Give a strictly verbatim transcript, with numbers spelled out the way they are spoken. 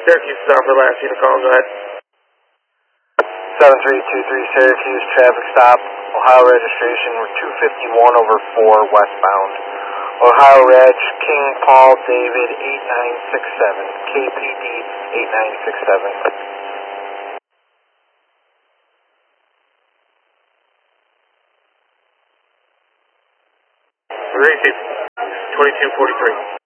Syracuse is on for the last unit call, go ahead. seven three two three Syracuse, traffic stop, Ohio registration, we're two fifty-one over four westbound. Ohio Reg, King Paul David eight nine six seven, K P D eight nine six seven. Repeat, twenty-two forty-three.